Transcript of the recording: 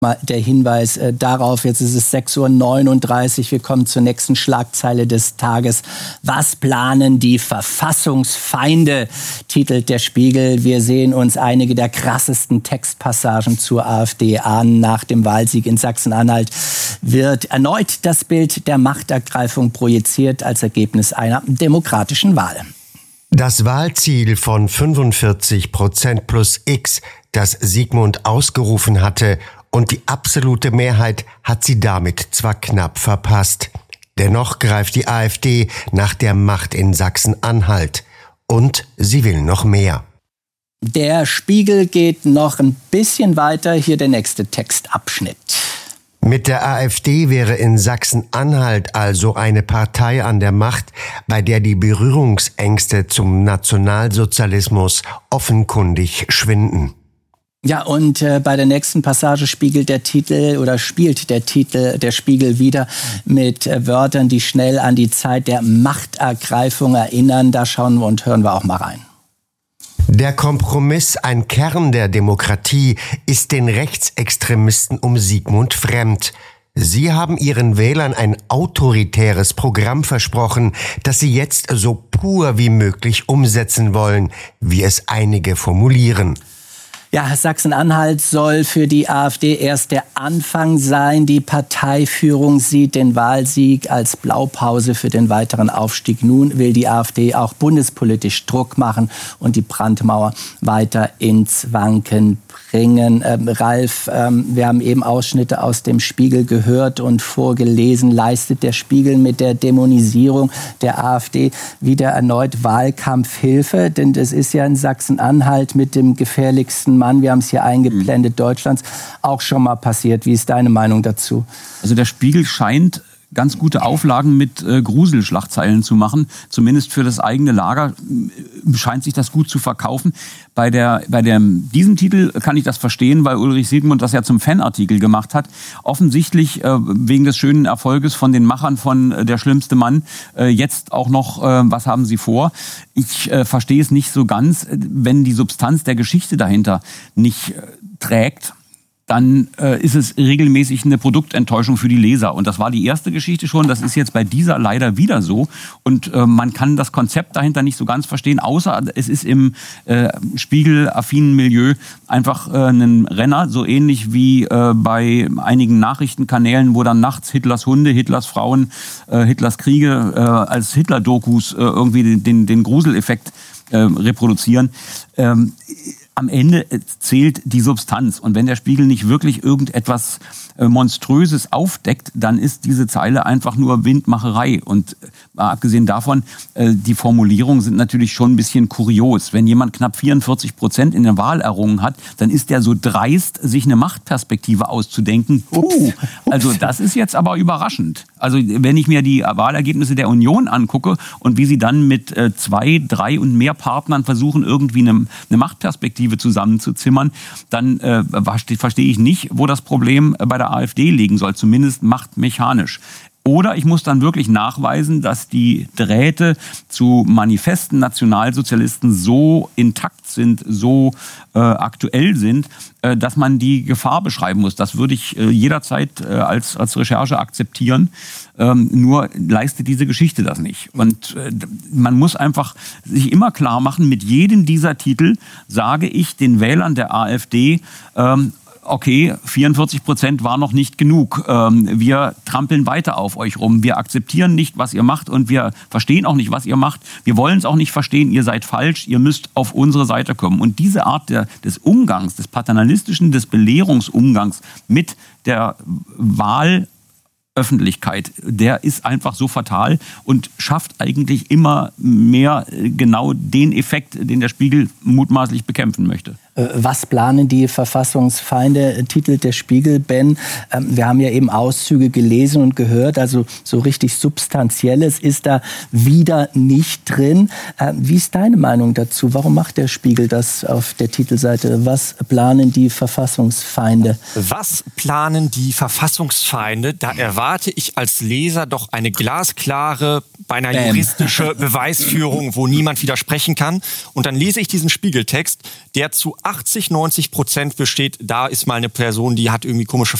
Der Hinweis darauf, jetzt ist es 6:39 Uhr, wir kommen zur nächsten Schlagzeile des Tages. Was planen die Verfassungsfeinde, titelt der Spiegel. Wir sehen uns einige der krassesten Textpassagen zur AfD an. Nach dem Wahlsieg in Sachsen-Anhalt wird erneut das Bild der Machtergreifung projiziert als Ergebnis einer demokratischen Wahl. Das Wahlziel von 45% plus X, das Sigmund ausgerufen hatte, und die absolute Mehrheit hat sie damit zwar knapp verpasst. Dennoch greift die AfD nach der Macht in Sachsen-Anhalt. Und sie will noch mehr. Der Spiegel geht noch ein bisschen weiter. Hier der nächste Textabschnitt. Mit der AfD wäre in Sachsen-Anhalt also eine Partei an der Macht, bei der die Berührungsängste zum Nationalsozialismus offenkundig schwinden. Ja, und bei der nächsten Passage spielt der Titel der Spiegel wieder mit Wörtern, die schnell an die Zeit der Machtergreifung erinnern. Da schauen wir und hören wir auch mal rein. Der Kompromiss, ein Kern der Demokratie, ist den Rechtsextremisten um Sigmund fremd. Sie haben ihren Wählern ein autoritäres Programm versprochen, das sie jetzt so pur wie möglich umsetzen wollen, wie es einige formulieren. Ja, Sachsen-Anhalt soll für die AfD erst der Anfang sein. Die Parteiführung sieht den Wahlsieg als Blaupause für den weiteren Aufstieg. Nun will die AfD auch bundespolitisch Druck machen und die Brandmauer weiter ins Wanken bringen. Ralf, wir haben eben Ausschnitte aus dem Spiegel gehört und vorgelesen. Leistet der Spiegel mit der Dämonisierung der AfD wieder erneut Wahlkampfhilfe? Denn es ist ja in Sachsen-Anhalt mit dem gefährlichsten Mann, wir haben es hier eingeblendet, Deutschlands, auch schon mal passiert. Wie ist deine Meinung dazu? Also der Spiegel scheint ganz gute Auflagen mit Gruselschlagzeilen zu machen. Zumindest für das eigene Lager scheint sich das gut zu verkaufen. Bei diesem Titel kann ich das verstehen, weil Ulrich Sigmund das ja zum Fanartikel gemacht hat. Offensichtlich wegen des schönen Erfolges von den Machern von Der schlimmste Mann jetzt auch noch, was haben sie vor? Ich verstehe es nicht so ganz, wenn die Substanz der Geschichte dahinter nicht trägt. Dann ist es regelmäßig eine Produktenttäuschung für die Leser. Und das war die erste Geschichte schon, das ist jetzt bei dieser leider wieder so. Und man kann das Konzept dahinter nicht so ganz verstehen, außer es ist im spiegelaffinen Milieu einfach ein Renner, so ähnlich wie bei einigen Nachrichtenkanälen, wo dann nachts Hitlers Hunde, Hitlers Frauen, Hitlers Kriege als Hitler-Dokus irgendwie den Gruseleffekt reproduzieren. Am Ende zählt die Substanz. Und wenn der Spiegel nicht wirklich irgendetwas Monströses aufdeckt, dann ist diese Zeile einfach nur Windmacherei. Und abgesehen davon, die Formulierungen sind natürlich schon ein bisschen kurios. Wenn jemand knapp 44% in der Wahl errungen hat, dann ist der so dreist, sich eine Machtperspektive auszudenken. Also das ist jetzt aber überraschend. Also wenn ich mir die Wahlergebnisse der Union angucke und wie sie dann mit 2, 3 und mehr Partnern versuchen, irgendwie eine Machtperspektive zusammenzuzimmern, dann verstehe ich nicht, wo das Problem bei der AfD liegen soll, zumindest machtmechanisch. Oder ich muss dann wirklich nachweisen, dass die Drähte zu manifesten Nationalsozialisten so intakt sind, so aktuell sind, dass man die Gefahr beschreiben muss. Das würde ich jederzeit als Recherche akzeptieren. Nur leistet diese Geschichte das nicht. Und man muss einfach sich immer klar machen, mit jedem dieser Titel sage ich den Wählern der AfD, okay, 44% war noch nicht genug. Wir trampeln weiter auf euch rum. Wir akzeptieren nicht, was ihr macht und wir verstehen auch nicht, was ihr macht. Wir wollen es auch nicht verstehen. Ihr seid falsch. Ihr müsst auf unsere Seite kommen. Und diese Art des Umgangs, des paternalistischen, des Belehrungsumgangs mit der Wahlöffentlichkeit, der ist einfach so fatal und schafft eigentlich immer mehr genau den Effekt, den der Spiegel mutmaßlich bekämpfen möchte. Was planen die Verfassungsfeinde, titelt der Spiegel, Ben. Wir haben ja eben Auszüge gelesen und gehört, also so richtig Substanzielles ist da wieder nicht drin. Wie ist deine Meinung dazu? Warum macht der Spiegel das auf der Titelseite? Was planen die Verfassungsfeinde? Was planen die Verfassungsfeinde? Da erwarte ich als Leser doch eine glasklare beinahe juristische Beweisführung, wo niemand widersprechen kann. Und dann lese ich diesen Spiegeltext, der zu 80-90% besteht, da ist mal eine Person, die hat irgendwie komische